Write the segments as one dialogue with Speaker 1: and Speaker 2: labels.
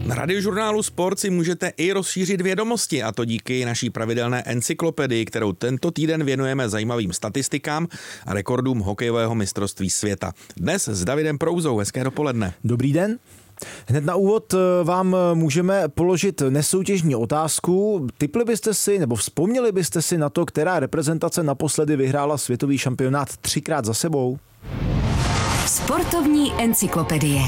Speaker 1: Na Radiožurnálu Sport si můžete i rozšířit vědomosti, a to díky naší pravidelné encyklopedii, kterou tento týden věnujeme zajímavým statistikám a rekordům hokejového mistrovství světa. Dnes s Davidem Prouzou. Hezké dopoledne.
Speaker 2: Dobrý den. Hned na úvod vám můžeme položit nesoutěžní otázku. Tipli byste si, nebo vzpomněli byste si na to, která reprezentace naposledy vyhrála světový šampionát 3krát za sebou?
Speaker 3: Sportovní encyklopedie.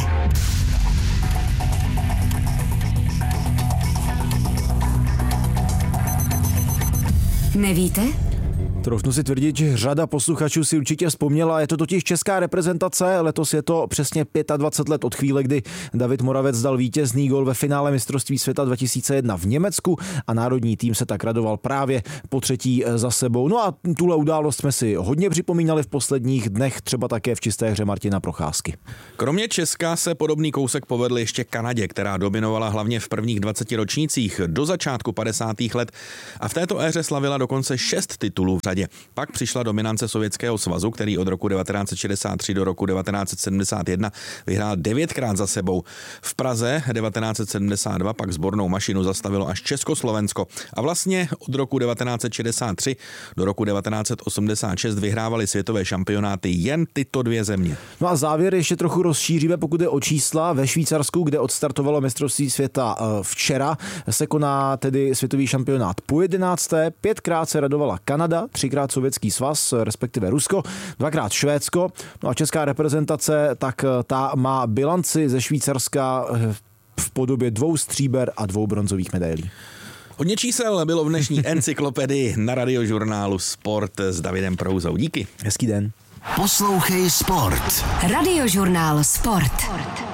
Speaker 3: Nevíte?
Speaker 2: Troufnu si tvrdit, že řada posluchačů si určitě vzpomněla. Je to totiž česká reprezentace. Letos je to přesně 25 let od chvíle, kdy David Moravec dal vítězný gól ve finále mistrovství světa 2001 v Německu a národní tým se tak radoval právě po třetí za sebou. No a tuhle událost jsme si hodně připomínali v posledních dnech, třeba také v čisté hře Martina Procházky.
Speaker 1: Kromě Česka se podobný kousek povedl ještě Kanadě, která dominovala hlavně v prvních 20 ročnících do začátku 50. let a v této éře slavila dokonce 6 titulů v řadě. Pak přišla dominance Sovětského svazu, který od roku 1963 do roku 1971 vyhrál 9krát za sebou. V Praze 1972 pak sbornou mašinu zastavilo až Československo a vlastně od roku 1963 do roku 1986 vyhrávali světové šampionáty jen tyto dvě země.
Speaker 2: No a závěr ještě trochu rozšíříme, pokud je o čísla. Ve Švýcarsku, kde odstartovalo mistrovství světa včera, se koná tedy světový šampionát po 11. 5krát se radovala Kanada, 3krát Sovětský svaz, respektive Rusko, 2krát Švédsko. No a česká reprezentace, tak ta má bilanci ze Švýcarska v podobě 2 stříber a 2 bronzových medailí.
Speaker 1: Hodně čísel bylo v dnešní encyklopedii na Radiožurnálu Sport s Davidem Prouzou. Díky.
Speaker 2: Hezký den.
Speaker 4: Poslouchej Sport.
Speaker 3: Radiožurnál Sport.